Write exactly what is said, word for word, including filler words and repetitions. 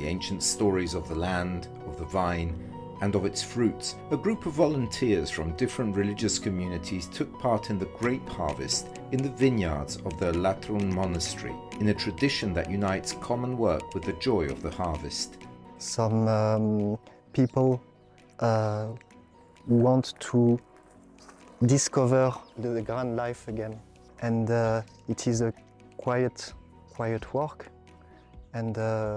the ancient stories of the land, of the vine, and of its fruits, a group of volunteers from different religious communities took part in the grape harvest in the vineyards of the Latrun monastery, in a tradition that unites common work with the joy of the harvest. Some um, people uh, want to discover the grand life again, and uh, it is a quiet, quiet work, and uh,